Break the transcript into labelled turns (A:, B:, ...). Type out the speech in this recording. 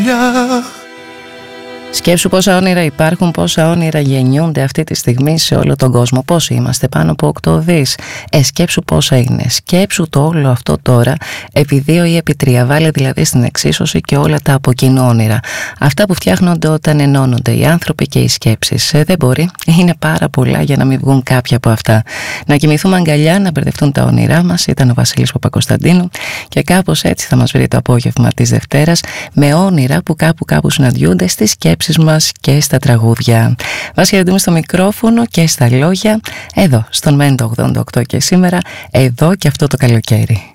A: Σκέψου πόσα όνειρα υπάρχουν, πόσα όνειρα γεννιούνται αυτή τη στιγμή σε όλο τον κόσμο. Πόσοι είμαστε, πάνω από 8 δις. Σκέψου πόσα είναι. Σκέψου το όλο αυτό τώρα επί 2 ή επί 3. Βάλε δηλαδή στην εξίσωση και όλα τα από κοινού όνειρα. Αυτά που φτιάχνονται όταν ενώνονται οι άνθρωποι και οι σκέψεις. Δεν μπορεί. Είναι πάρα πολλά για να μην βγουν κάποια από αυτά. Να κοιμηθούμε αγκαλιά, να μπερδευτούν τα όνειρά μας. Ήταν ο Βασίλης Παπακοσταντίνου και κάπως έτσι θα μας βρει το απόγευμα της Δευτέρας με όνειρα που κάπου συναντιούνται στις σκέψεις μας και στα τραγούδια. Μας χαιρετούμε στο μικρόφωνο και στα λόγια εδώ στον Μέντο 88 και σήμερα εδώ και αυτό το καλοκαίρι.